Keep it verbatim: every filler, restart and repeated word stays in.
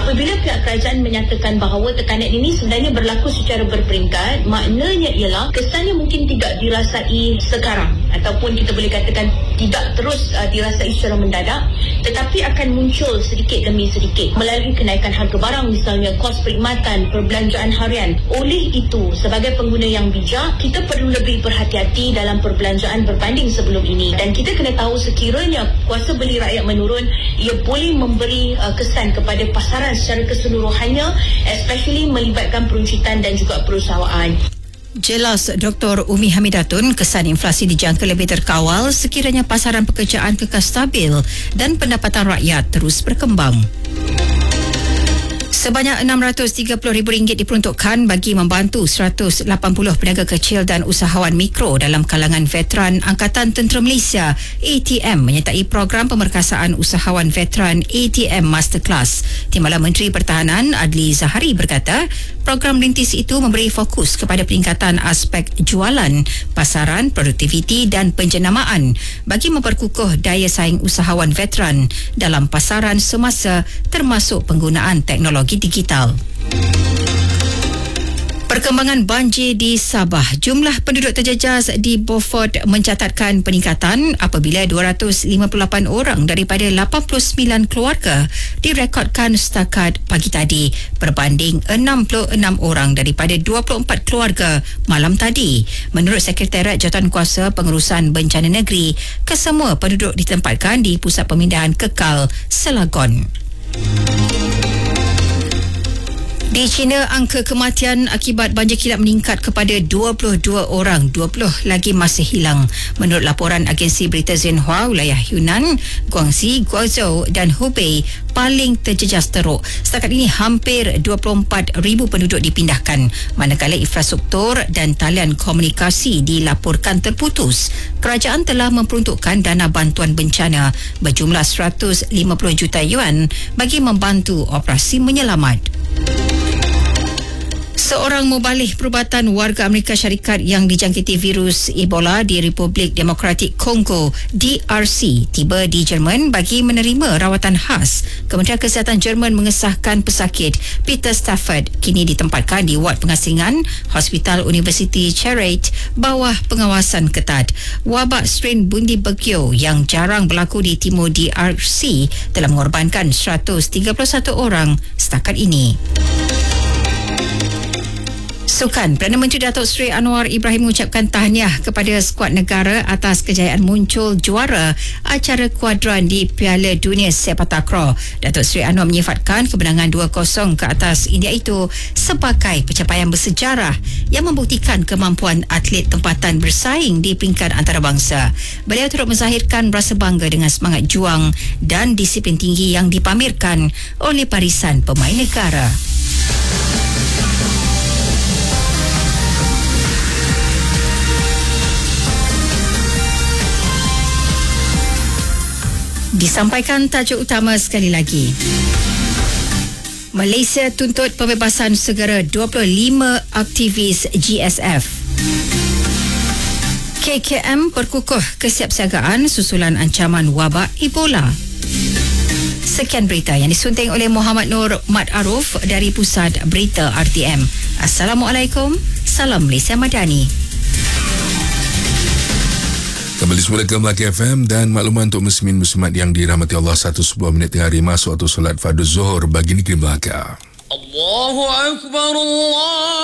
Apabila pihak kerajaan menyatakan bahawa tekanan ini sebenarnya berlaku secara berperingkat, maknanya ialah kesannya mungkin tidak dirasai sekarang ataupun kita boleh katakan tidak terus uh, dirasai secara mendadak, tetapi akan muncul sedikit demi sedikit melalui kenaikan harga barang, misalnya kos perkhidmatan, perbelanjaan harian. Oleh itu, sebagai pengguna yang bijak, kita perlu lebih berhati-hati dalam perbelanjaan berbanding sebelum ini, dan kita kena tahu sekiranya kuasa beli rakyat menurun, ia boleh memberi uh, kesan kepada pasaran secara keseluruhannya, especially melibatkan peruncitan dan juga perusahaan. Jelas Doktor Umi Hamidatun, kesan inflasi dijangka lebih terkawal sekiranya pasaran pekerjaan kekal stabil dan pendapatan rakyat terus berkembang. Sebanyak enam ratus tiga puluh ribu ringgit diperuntukkan bagi membantu seratus lapan puluh peniaga kecil dan usahawan mikro dalam kalangan veteran Angkatan Tentera Malaysia A T M menyertai program pemerkasaan usahawan veteran A T M Masterclass. Timbalan Menteri Pertahanan Adli Zahari berkata, program rintis itu memberi fokus kepada peningkatan aspek jualan, pasaran, produktiviti dan penjenamaan bagi memperkukuh daya saing usahawan veteran dalam pasaran semasa termasuk penggunaan teknologi digital. Perkembangan banjir di Sabah. Jumlah penduduk terjejas di Beaufort mencatatkan peningkatan apabila dua ratus lima puluh lapan orang daripada lapan puluh sembilan keluarga direkodkan setakat pagi tadi berbanding enam puluh enam orang daripada dua puluh empat keluarga malam tadi. Menurut Sekretariat Jawatankuasa Pengurusan Bencana Negeri, kesemua penduduk ditempatkan di Pusat Pemindahan Kekal Selangor. Di China, angka kematian akibat banjir kilap meningkat kepada dua puluh dua orang, dua puluh lagi masih hilang. Menurut laporan agensi berita Xinhua, wilayah Yunnan, Guangxi, Guangzhou dan Hubei paling terjejas teruk. Setakat ini hampir dua puluh empat ribu penduduk dipindahkan, manakala infrastruktur dan talian komunikasi dilaporkan terputus. Kerajaan telah memperuntukkan dana bantuan bencana berjumlah seratus lima puluh juta yuan bagi membantu operasi menyelamat. Seorang mubalih perubatan warga Amerika Syarikat yang dijangkiti virus Ebola di Republik Demokratik Kongo D R C tiba di Jerman bagi menerima rawatan khas. Kementerian Kesihatan Jerman mengesahkan pesakit Peter Stafford kini ditempatkan di wad pengasingan Hospital University Charité bawah pengawasan ketat. Wabak strain Bundi Begyo yang jarang berlaku di timur D R C telah mengorbankan seratus tiga puluh satu orang setakat ini. Sukan. Perdana Menteri Datuk Seri Anwar Ibrahim mengucapkan tahniah kepada skuad negara atas kejayaan muncul juara acara kuadran di Piala Dunia Sepak Takraw. Datuk Seri Anwar menyifatkan kemenangan dua kosong ke atas India itu sebagai pencapaian bersejarah yang membuktikan kemampuan atlet tempatan bersaing di peringkat antarabangsa. Beliau turut menzahirkan rasa bangga dengan semangat juang dan disiplin tinggi yang dipamerkan oleh barisan pemain negara. Disampaikan tajuk utama sekali lagi. Malaysia tuntut pembebasan segera dua puluh lima aktivis G S F. K K M perkukuh kesiapsiagaan susulan ancaman wabak Ebola. Sekian berita yang disunting oleh Muhammad Nur Mat Aruf dari Pusat Berita R T M. Assalamualaikum. Salam Malaysia Madani. Kembali semula ke Melaka F M dan makluman untuk muslimin-muslimat yang dirahmati Allah. Satu sebuah minit tengah hari masuk waktu solat Fardhu Zuhur bagi negeri Melaka. Allahu Akbar, Allah.